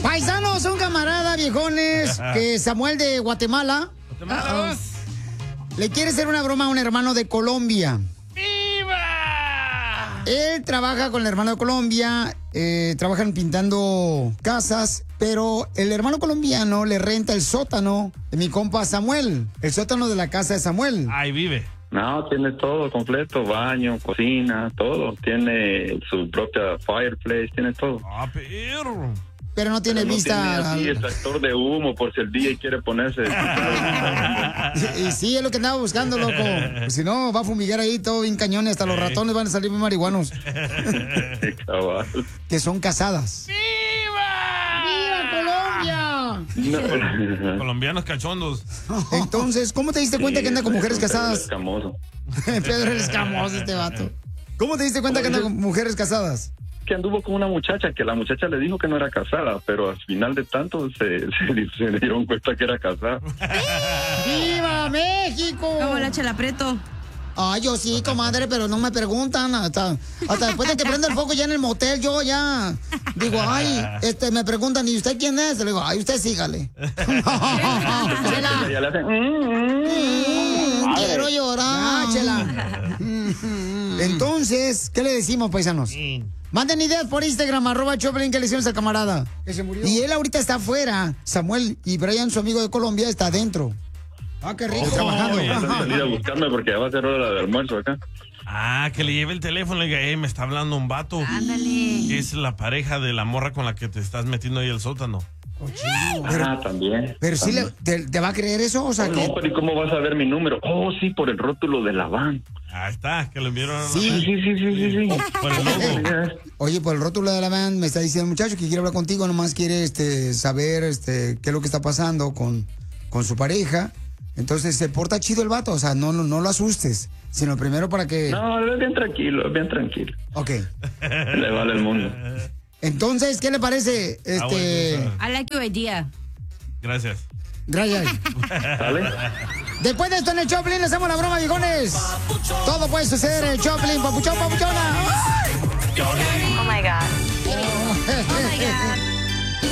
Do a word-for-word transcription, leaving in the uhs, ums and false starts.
Paisanos, un camarada, viejones, que Samuel de Guatemala, Guatemala. le quiere hacer una broma a un hermano de Colombia. ¡Viva! Él trabaja con el hermano de Colombia, eh, trabajan pintando casas, pero el hermano colombiano le renta el sótano de mi compa Samuel, el sótano de la casa de Samuel. Ahí vive. No, tiene todo completo, baño, cocina, todo. Tiene su propia fireplace, tiene todo. Ah, perro. Pero no tiene Pero no vista. tiene así al- extractor de humo por si el D J quiere ponerse. Y sí, es lo que andaba buscando, loco. Si no, va a fumigar ahí todo bien cañón y hasta los ratones van a salir bien marihuanos. Cabal. Que son casadas. ¡Viva Colombia! No. Colombianos cachondos. Entonces, ¿cómo te diste cuenta que anda con mujeres Pedro casadas? Escamoso. Pedro el escamoso, este vato. ¿Cómo te diste cuenta que anda con mujeres casadas? Que anduvo con una muchacha, que la muchacha le dijo que no era casada, pero al final de tanto se, se, se dieron cuenta que era casada. ¡Viva México! Como la Chela Prieto. Ah, yo sí, comadre, pero no me preguntan. Hasta, hasta después de que prenda el foco ya en el motel, yo ya digo, ay, este, me preguntan, ¿y usted quién es? Le digo, ay, usted sígale. Chela. Ya le hacen, mm, mm. Mm, quiero llorar, Chela. Entonces, ¿qué le decimos, paisanos? Manden ideas por Instagram, arroba Choplin, que le hicimos al camarada. Que se murió. Y él ahorita está afuera. Samuel y Brian, su amigo de Colombia, está adentro. Ah, qué rico, Oh, trabajando. ya están saliendo a buscarme porque ya va a ser hora de almuerzo acá. Ah, que le lleve el teléfono y le diga, eh, me está hablando un vato. Ándale. Que es la pareja de la morra con la que te estás metiendo ahí al sótano. Pero- ah, también. Pero sí, le, también. te, te va a creer eso? O sea, que... No, pero ¿y cómo vas a ver mi número? Oh, sí, por el rótulo de la van. Ahí está, que lo enviaron a la- Sí. Sí, sí, sí, sí, sí. por el logo. Oye, por el rótulo de la van me está diciendo el muchacho que quiere hablar contigo, nomás quiere este, saber este, qué es lo que está pasando con, con su pareja. Entonces se porta chido el vato, o sea, no, no, no lo asustes, sino primero para que... No, es bien tranquilo, es bien tranquilo. Ok. Le vale el mundo. Entonces, ¿qué le parece? Ah, bueno, Este... eso. I like your idea. Gracias. Gracias. ¿Sale? Después de esto en el Choplin le hacemos la broma, viejones. Todo puede suceder en el Choplin, papuchón, papuchona. Oh my God. Oh my God.